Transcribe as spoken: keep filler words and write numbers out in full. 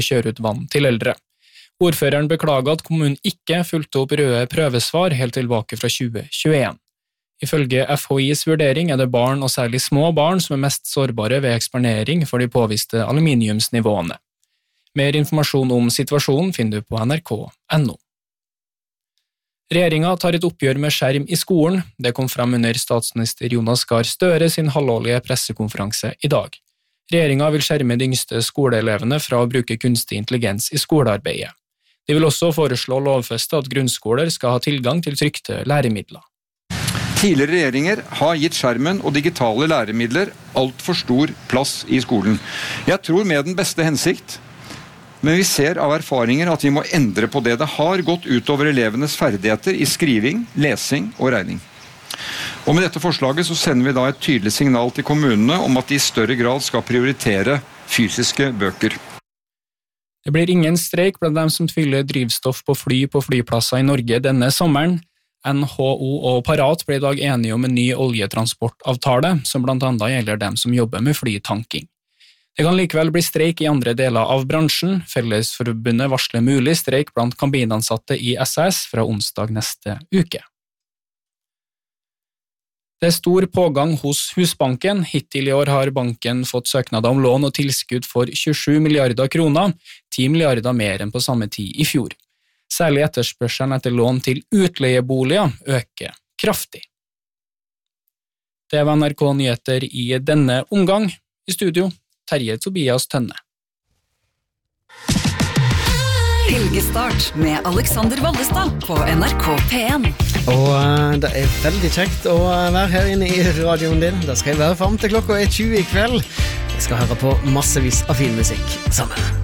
kjøre ut vann til eldre. Ordføreren beklager at kommunen ikke fulgte opp røde prøvesvar helt tilbake fra tjue tjueen. Ifølge F H I's vurdering er det barn, og særlig små barn, som er mest sårbare ved eksponering for de påviste aluminiumsnivåene. Mer informasjon om situasjonen finner du på n r k punktum n o. Regjeringen tar et oppgjør med skjerm i skolen. Det kom frem under statsminister Jonas Gahr Støre sin halvårlige pressekonferanse i dag. Regjeringen vil skjerme de yngste skoleelevene fra å bruke kunstig intelligens i skolearbeidet. De vil også foreslå å lovfeste at grunnskoler skal ha tilgang til trykte læremidler. Tidligere regjeringer har gitt skjermen og digitale læremidler alt for stor plass i skolen. Jeg tror med den beste hensikt, men vi ser av erfaringer at vi må endre på det. Det har gått utover elevenes ferdigheter i skriving, lesing og regning. Og med dette forslaget så sender vi da et tydelig signal til kommunene om at de i større grad skal prioritere fysiske bøker. Det blir ingen streik blant dem som fyller drivstoff på fly på flyplasser i Norge denne sommeren. N H O og Parat ble i dag enige om en ny oljetransportavtale, som blant annet gjelder dem som jobber med flytanking. Det kan likevel bli streik i andre deler av bransjen. Fellesforbundet varsler mulig streik blant kabinansatte i S A S fra onsdag neste uke. Det er stor pågang hos Husbanken. Hittil i år har banken fått søknader om lån og tilskudd for tjuesju milliarder kroner, ti milliarder mer enn på samme tid i fjor. Særlig etterspørselen etter lån til utleieboliger øker kraftig. Det var N R K Nyheter i denne omgang. I studio, Terje Tobias Tønne. Helgestart med Alexander Vallestad på N R K P en. Og uh, det er veldig kjekt å være her inne i radioen din. Da skal jeg være frem til klokka er tjue i kveld. Jeg skal høre på massevis av fin musikk sammen.